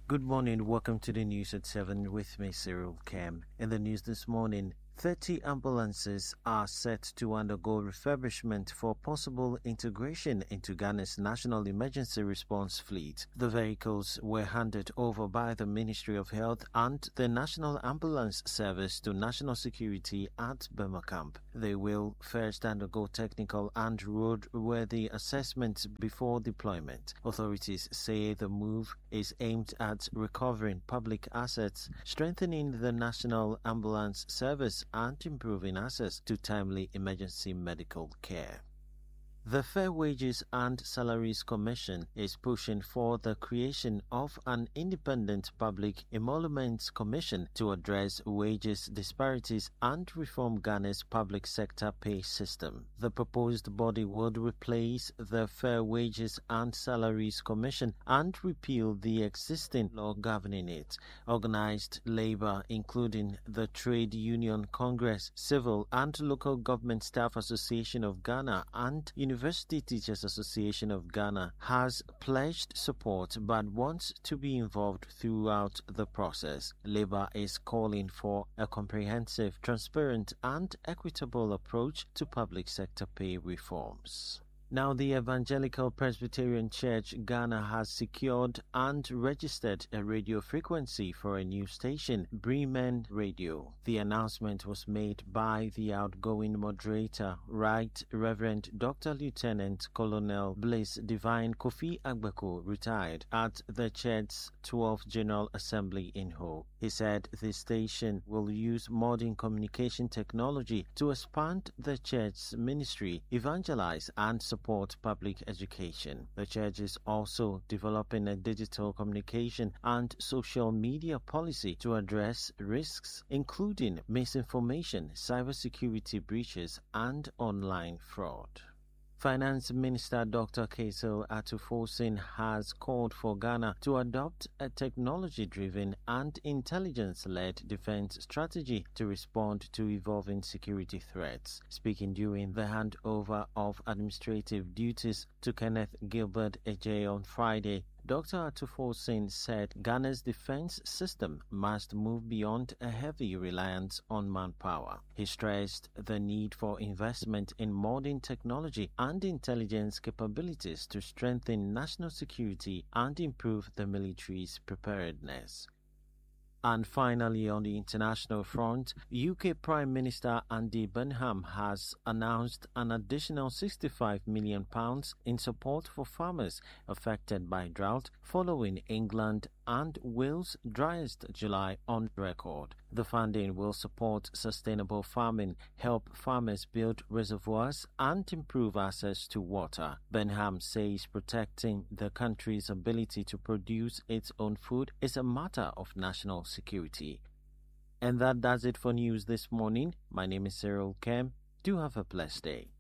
Good morning. Welcome to the news at 7 with me, Cyril Kem. In the news this morning, 30 ambulances are set to undergo refurbishment for possible integration into Ghana's National Emergency Response Fleet. The vehicles were handed over by the Ministry of Health and the National Ambulance Service to National Security at Burma Camp. They will first undergo technical and roadworthy assessments before deployment. Authorities say the move is aimed at recovering public assets, strengthening the National Ambulance Service, and improving access to timely emergency medical care. The Fair Wages and Salaries Commission is pushing for the creation of an independent public emoluments commission to address wages disparities and reform Ghana's public sector pay system. The proposed body would replace the Fair Wages and Salaries Commission and repeal the existing law governing it. Organized labor, including the Trade Union Congress, Civil and Local Government Staff Association of Ghana, and University Teachers Association of Ghana, has pledged support but wants to be involved throughout the process. Labour is calling for a comprehensive, transparent and equitable approach to public sector pay reforms. Now, the Evangelical Presbyterian Church Ghana has secured and registered a radio frequency for a new station, Bremen Radio. The announcement was made by the outgoing moderator, Right Reverend Dr. Lieutenant Colonel Bliss Divine Kofi Agbeko, retired, at the church's 12th General Assembly in Ho. He said the station will use modern communication technology to expand the church's ministry, evangelize and support public education. The church is also developing a digital communication and social media policy to address risks, including misinformation, cybersecurity breaches, and online fraud. Finance Minister Dr. Kasil Atufosin has called for Ghana to adopt a technology-driven and intelligence-led defense strategy to respond to evolving security threats. Speaking during the handover of administrative duties to Kenneth Gilbert Ejay on Friday, Dr. Atufosin said Ghana's defense system must move beyond a heavy reliance on manpower. He stressed the need for investment in modern technology and intelligence capabilities to strengthen national security and improve the military's preparedness. And finally, on the international front, UK Prime Minister Andy Burnham has announced an additional £65 million in support for farmers affected by drought following England and Wales' driest July on record. The funding will support sustainable farming, help farmers build reservoirs, and improve access to water. Burnham says protecting the country's ability to produce its own food is a matter of national security. And that does it for news this morning. My name is Cyril Kem. Do have a blessed day.